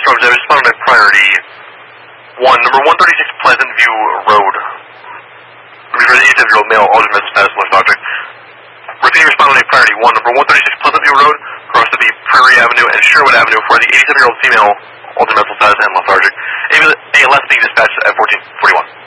I responded at priority 1, number 136 Pleasant View Road. For the 87-year-old male, ultimate status lethargic. Repeating responded at priority 1, number 136 Pleasant View Road, across the Prairie Avenue and Sherwood Avenue for the 87-year-old female, ultimate status and lethargic. A less being dispatched at 1441.